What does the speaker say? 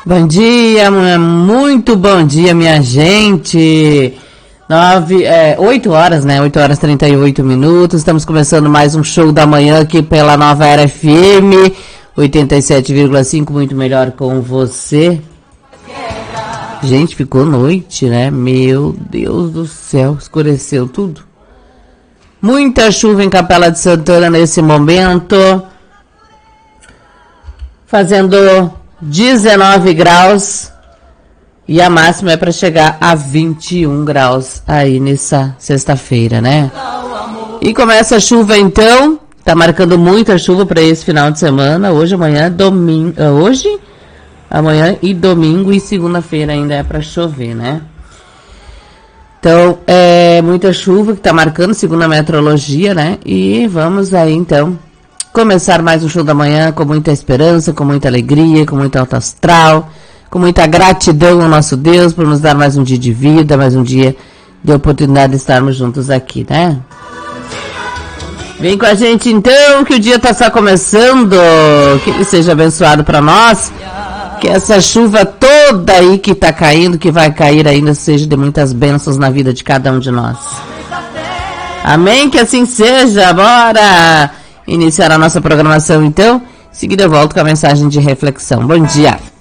Bom dia, muito bom dia, minha gente. 8 horas, né? 8 horas e 38 minutos. Estamos começando mais um show da manhã aqui pela Nova Era FM 87,5, muito melhor com você. Gente, ficou noite, né? Meu Deus do céu, escureceu tudo. Muita chuva em Capela de Santana nesse momento. Fazendo 19 graus. E a máxima é para chegar a 21 graus aí nessa sexta-feira, né? E começa a chuva então. Tá marcando muita chuva para esse final de semana. Hoje, amanhã, domingo. Hoje, amanhã e domingo e segunda-feira ainda é para chover, né? Então, é muita chuva que tá marcando, segundo a meteorologia, né? E vamos aí então começar mais um show da manhã com muita esperança, com muita alegria, com muito alto astral, com muita gratidão ao nosso Deus por nos dar mais um dia de vida, mais um dia de oportunidade de estarmos juntos aqui, né? Vem com a gente então, que o dia tá só começando, que ele seja abençoado para nós, que essa chuva toda aí que tá caindo, que vai cair ainda, seja de muitas bênçãos na vida de cada um de nós. Amém? Que assim seja. Bora iniciar a nossa programação então. Em seguida eu volto com a mensagem de reflexão. Bom dia.